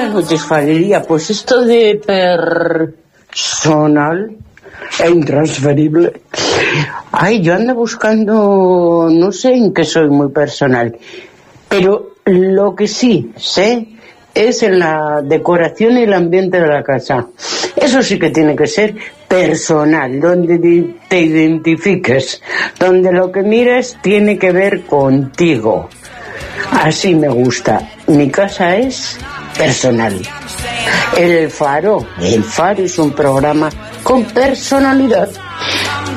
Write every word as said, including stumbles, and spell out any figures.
Buenas noches, Valeria. Pues esto de personal e intransferible. Ay, yo ando buscando, no sé en qué soy muy personal, pero lo que sí sé es en la decoración y el ambiente de la casa. Eso sí que tiene que ser personal, donde te identifiques, donde lo que mires tiene que ver contigo. Así me gusta. Mi casa es personal. El Faro, El Faro es un programa con personalidad.